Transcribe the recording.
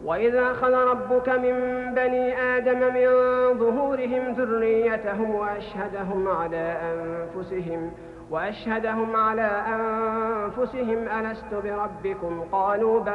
وإذا أخذ ربك من بني آدم من ظهورهم ذريتهم وأشهدهم على أنفسهم ألست بربكم قالوا بلى